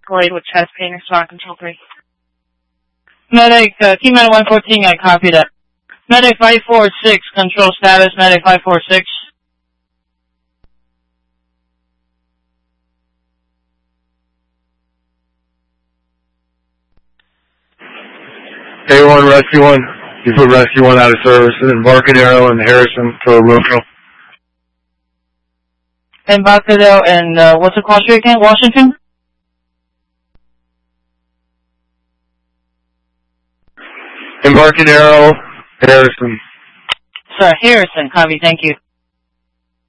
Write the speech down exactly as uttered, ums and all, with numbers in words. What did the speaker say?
Glade with chest pain, respond control three. Medic, uh, T-Man one fourteen, I copy that. Medic five four six, control status, Medic five four six. A one, Rescue one. You put Rescue one out of service, and Embarcadero and Harrison for Roadkill. Embarcadero and, uh, what's the call street again? Washington? Embarcadero, Harrison. Sir, Harrison, copy, thank you.